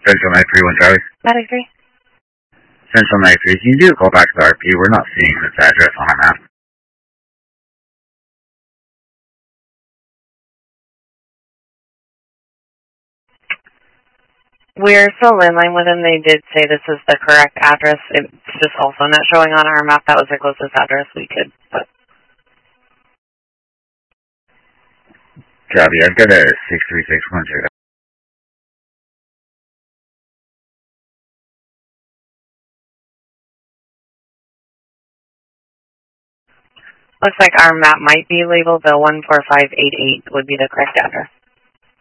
Central 931 Charlie. That agree. Central 93, can you do a call back to the RP? We're not seeing this address on our map. We're still in line with them. They did say this is the correct address. It's just also not showing on our map. That was the closest address we could put. Copy, I've got a 63612. Looks like our map might be labeled the 14588 would be the correct address.